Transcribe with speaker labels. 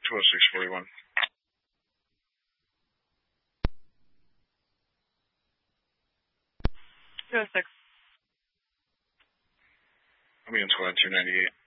Speaker 1: 20641.
Speaker 2: Two oh six.
Speaker 1: I'm being squad 298.